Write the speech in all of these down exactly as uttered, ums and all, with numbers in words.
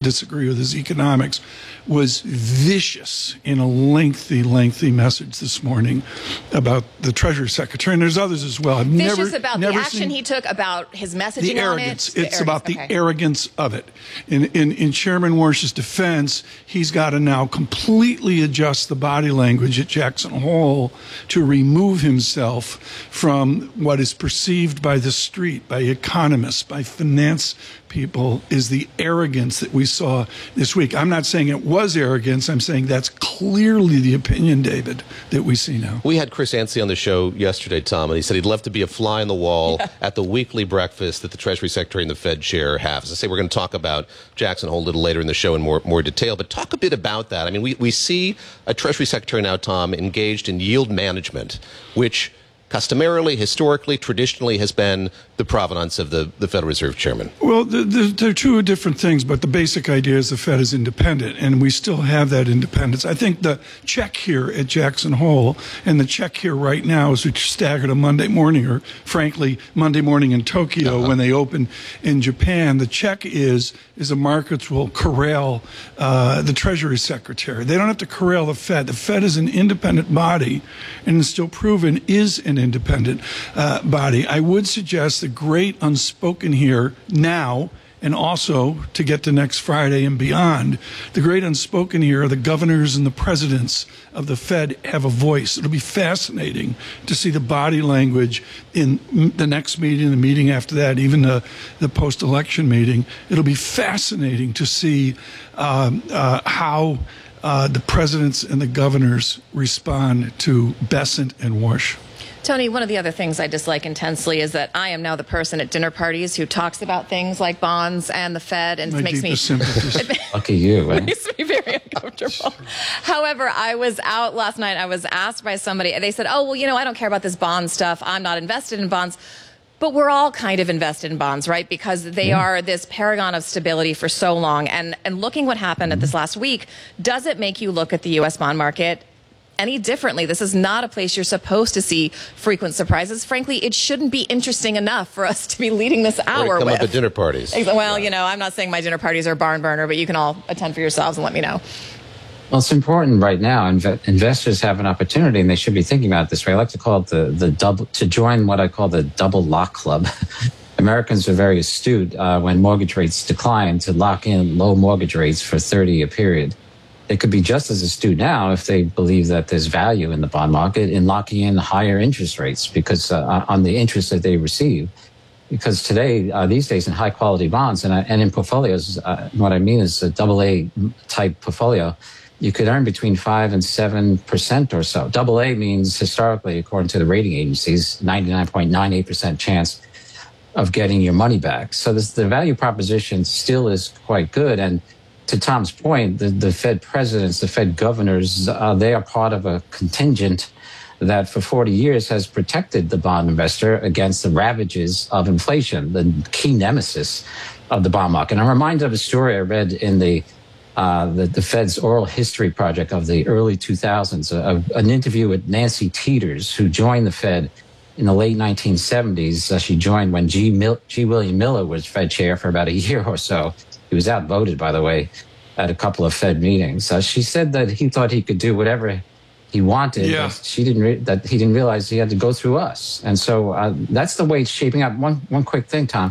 disagree with his economics, was vicious in a lengthy, lengthy message this morning about the Treasury Secretary. And there's others as well. I've Vicious never, about never the action seen he took, about his messaging the on arrogance. it? The it's arrogance. about the okay. arrogance of it. In, in, in Chairman Warsh's defense, he's got to now completely adjust the body language at Jackson Hole to remove himself from what is perceived by the street, by economists, by finance people, is the arrogance that we saw this week. I'm not saying it was arrogance. I'm saying that's clearly the opinion, David, that we see now. We had Chris Yancey on the show yesterday, Tom, and he said he'd love to be a fly on the wall yeah. at the weekly breakfast that the Treasury Secretary and the Fed chair have. As I say, we're going to talk about Jackson Hole a little later in the show in more, more detail, but talk a bit about that. I mean, we, we see a Treasury Secretary now, Tom, engaged in yield management, which customarily, historically, traditionally has been the provenance of the, the Federal Reserve Chairman. Well, the, the, they're two different things, but the basic idea is the Fed is independent, and we still have that independence. I think the check here at Jackson Hole and the check here right now as we staggered a Monday morning, or frankly, Monday morning in Tokyo uh-huh. when they open in Japan, the check is is the markets will corral uh, the Treasury Secretary. They don't have to corral the Fed. The Fed is an independent body, and it's still proven is an independent uh, body. I would suggest the great unspoken here now, and also to get to next Friday and beyond, the great unspoken here are the governors and the presidents of the Fed have a voice. It'll be fascinating to see the body language in the next meeting, the meeting after that, even the, the post-election meeting. It'll be fascinating to see um, uh, how uh, the presidents and the governors respond to Bessent and Warsh. Tony, one of the other things I dislike intensely is that I am now the person at dinner parties who talks about things like bonds and the Fed, and My it makes me sympathies. Lucky you. It makes me very uncomfortable. However, I was out last night. I was asked by somebody, and they said, "Oh, well, you know, I don't care about this bond stuff. I'm not invested in bonds." But we're all kind of invested in bonds, right? Because they yeah. are this paragon of stability for so long. And and looking what happened mm-hmm. at this last week, does it make you look at the U S bond market any differently? This is not a place you're supposed to see frequent surprises. Frankly, it shouldn't be interesting enough for us to be leading this hour or come with. up at dinner parties. Well, yeah. you know, I'm not saying my dinner parties are barn burner, but you can all attend for yourselves and let me know. Well, it's important right now. Inve- investors have an opportunity, and they should be thinking about it this way. I like to call it the, the double, to join what I call the double lock club. Americans are very astute uh, when mortgage rates decline to lock in low mortgage rates for thirty-year period. They could be just as astute now if they believe that there's value in the bond market in locking in higher interest rates because uh, on the interest that they receive. Because today, uh, these days, in high quality bonds and, uh, and in portfolios, uh, what I mean is a double A type portfolio, you could earn between five and seven percent or so. Double A means historically, according to the rating agencies, ninety-nine point nine eight percent chance of getting your money back. So this, the value proposition still is quite good. And to Tom's point, the, the Fed presidents, the Fed governors, uh, they are part of a contingent that for forty years has protected the bond investor against the ravages of inflation, the key nemesis of the bond market. And I'm reminded of a story I read in the uh, the, the Fed's oral history project of the early two thousands, uh, an interview with Nancy Teeters, who joined the Fed in the late nineteen seventies. Uh, she joined when G. Mil- G. William Miller was Fed chair for about a year or so. He was outvoted, by the way, at a couple of Fed meetings. Uh, she said that he thought he could do whatever he wanted. Yeah. But she didn't. Re- that he didn't realize he had to go through us. And so uh, that's the way it's shaping up. One one quick thing, Tom.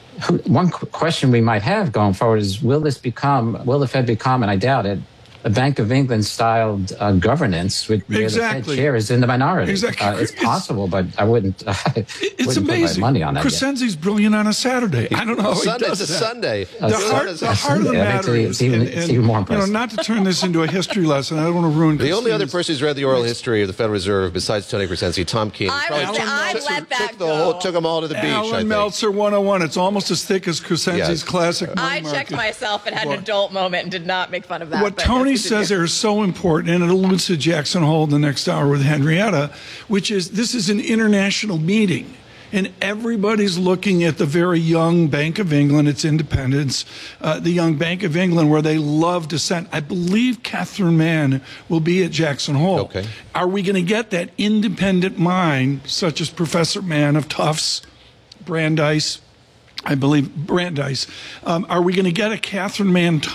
One qu- question we might have going forward is: Will this become? Will the Fed become? And I doubt it. A Bank of England styled uh, governance with where exactly. the Fed chair is in the minority. Exactly. Uh, it's possible, it's, but I wouldn't. Uh, it's wouldn't amazing. Put my money on that. Crescenzi's brilliant on a Saturday. I don't know. How Sunday, he does it's a that. Sunday. The heart, the heart of the yeah, matter it's, is, even, and, it's and, even more you impressive. know, not to turn this into a history lesson. I don't want to ruin. The only other Christine's- person who's read the oral history of the Federal Reserve besides Tony Crescenzi, Tom Keene. I, probably was, took- I took- let that took the go. whole, took them all to the beach. I Alan think. Meltzer one oh one. It's almost as thick as Crescenzi's Yes. classic. I money checked market. myself and had Well, an adult moment and did not make fun of that. What but Tony yes, you says did. there is so important, and it alludes to Jackson Hole in the next hour with Henrietta, which is this is an international meeting. And everybody's looking at the very young Bank of England, its independence, uh, the young Bank of England, where they love dissent. I believe Catherine Mann will be at Jackson Hole. Okay. Are we going to get that independent mind, such as Professor Mann of Tufts, Brandeis, I believe Brandeis? Um, are we going to get a Catherine Mann